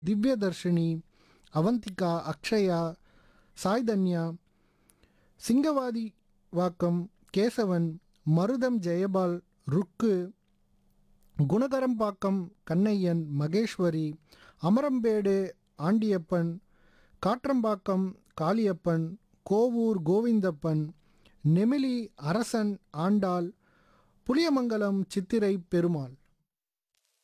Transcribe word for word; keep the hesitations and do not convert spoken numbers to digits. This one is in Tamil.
திவ்யதர்ஷினி, அவந்திகா, அக்ஷயா, சாய்தன்யா, சிங்கவாதி வாக்கம் கேசவன், மருதம் ஜெயபால், ருக்கு, குணகரம்பாக்கம் கண்ணையன், மகேஸ்வரி, அமரம்பேடு ஆண்டியப்பன், காற்றம்பாக்கம் காளியப்பன், கோவூர் கோவிந்தப்பன், நெமிலி அரசன் ஆண்டாள், புளியமங்கலம் சித்திரை பெருமாள்.